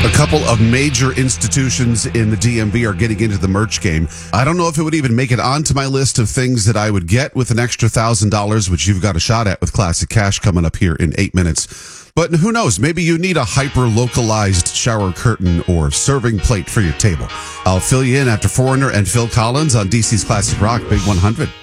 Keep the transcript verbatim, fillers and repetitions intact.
A couple of major institutions in the D M V are getting into the merch game. I don't know if it would even make it onto my list of things that I would get with an extra one thousand dollars, which you've got a shot at with Classic Cash coming up here in eight minutes. But who knows? Maybe you need a hyper-localized shower curtain or serving plate for your table. I'll fill you in after Foreigner and Phil Collins on D C's Classic Rock Big one hundred.